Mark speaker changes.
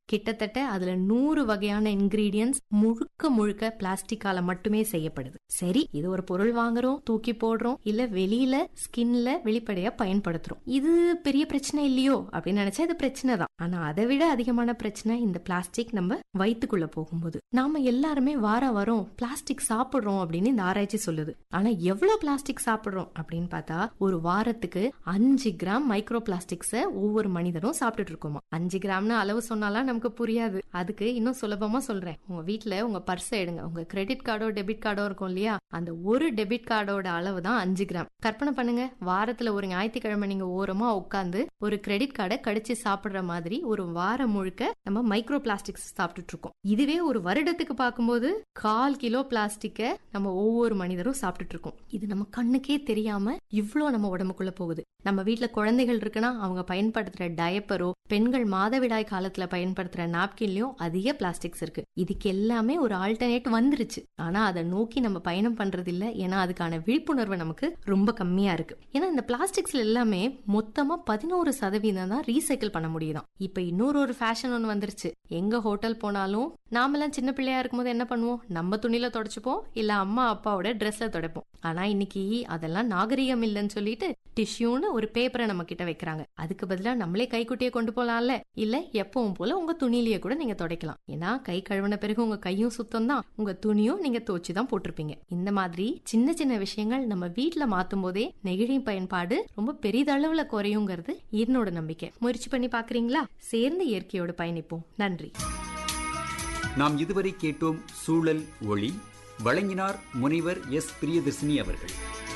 Speaker 1: கிட்டத்தட்ட அதுல 100 வகையான இன்கிரீடியன்ஸ் முழுக்க முழுக்க பிளாஸ்டிக்கால மட்டுமே செய்யப்படுது. சரி, இது ஒரு பொருள் வாங்குறோம், தூக்கி போடுறோம், இல்ல வெளியில ஸ்கின்ல வெளிப்படையா பயன்படுத்துறோம். இது பெரிய பிரச்சனை இல்லையோ அப்படின்னு நினைச்சா இது பிரச்சனை தான். ஆனா அதை விட அதிகமான பிரச்சனை இந்த பிளாஸ்டிக் நம்ம வயித்துக்குள்ள போகும்போது. நாம எல்லாருமே வாரம் பிளாஸ்டிக் சாப்பிடுறோம் அப்படின்னு இந்த ஆராய்ச்சி சொல்லுது. ஆனா எவ்வளவு பிளாஸ்டிக் சாப்பிடுறோம் அப்படின்னு பார்த்தா ஒரு வாரத்துக்கு 5 கிராம் மைக்ரோ பிளாஸ்டிக்ஸ ஒவ்வொரு மனிதரும் சாப்பிட்டுட்டு இருக்கோமா. 5 கிராம்னு அளவு சொன்னாலாம் நமக்கு புரியாது. அதுக்கு இன்னும் சுலபமா சொல்றேன். உங்க வீட்டுல உங்க பர்ஸ எடுங்க. உங்க கிரெடிட் கார்டோ டெபிட் கார்டோ இருக்கும் இல்லையா, அந்த ஒரு டெபிட் கார்டோட அளவு தான் 5 கிராம். கற்பனை பண்ணுங்க, வாரத்துல ஒரு ஞாயிற்றுக்கிழமை நீங்க ஓரமா உட்காந்து ஒரு கிரெடிட் கார்டை கடிச்சு சாப்பிடுற மாதிரி ஒரு வாரம் முழுக்க நம்ம மைக்ரோ பிளாஸ்டிக்ஸ் சாப்பிட்டுட்டு இருக்கோம். இதுவே ஒரு வருடத்துக்கு பார்க்கும்போது 1/4 கிலோ பிளாஸ்டிக்க நம்ம ஒவ்வொரு மனிதரும் சாப்பிட்டுட்டு இருக்கோம். இது நம்ம கண்ணுக்கே தெரியாம இவ்ளோ நம்ம உடம்புக்குள்ள போகுது. நம்ம வீட்டுல குழந்தைகள் இருக்குன்னா அவங்க பயன்படுத்துற டயப்பரோ, பெண்கள் மாதவிடாய் காலத்துல பயன்படுத்துற நாப்கின்லயும் அதிக பிளாஸ்டிக்ஸ் இருக்கு. இதுக்கு எல்லாமே ஒரு ஆல்டர்னேட் வந்துருச்சு. ஆனா அதை நோக்கி நம்ம பயணம் பண்றது இல்ல. ஏன்னா அதுக்கான விழிப்புணர்வு நமக்கு ரொம்ப கம்மியா இருக்கு. ஏன்னா இந்த பிளாஸ்டிக்ஸ்ல எல்லாமே மொத்தமா 11% தான் ரீசைக்கிள் பண்ண முடியுதாம். இப்ப இன்னொரு ஃபேஷன் ஒண்ணு வந்துருச்சு. எங்க ஹோட்டல் போனாலும் நாமெல்லாம் சின்ன பிள்ளையா இருக்கும்போது என்ன பண்ணுவோம், நம்ம துணியில தொடச்சுப்போம், இல்ல அம்மா அப்பாவோட ட்ரெஸ்ல துடைப்போம். ஆனா இன்னைக்கு அதெல்லாம் நாகரிகம் இல்லைன்னு சொல்லிட்டு டிஷ்யூன்னு ஒரு பேப்பரை நம்ம கிட்ட வைக்கிறாங்க. அதுக்கு பதிலா நம்மளே கைக்குட்டியை கொண்டு போலாம்ல, இல்ல எப்பவும் போல உங்க துணியிலேயே கூட நீங்க துடைக்கலாம். ஏன்னா கை கழுவின பிறகு உங்க கையும் சுத்தம் தான், உங்க துணியும் நீங்க துவச்சுதான் போட்டிருப்பீங்க. இந்த மாதிரி சின்ன சின்ன விஷயங்கள் நம்ம வீட்டுல மாத்தும் போதே நெகிழி பயன்பாடு ரொம்ப பெரிதளவுல குறையுங்கிறது என்னோட நம்பிக்கை. முயற்சி பண்ணி பாக்குறீங்களா? சேர்ந்து இயற்கையோடு பயணிப்போம். நன்றி.
Speaker 2: நாம் இதுவரை கேட்டோம் சூழல் ஒளி. வழங்கினார் முனைவர் எஸ். பிரியதர்சினி அவர்கள்.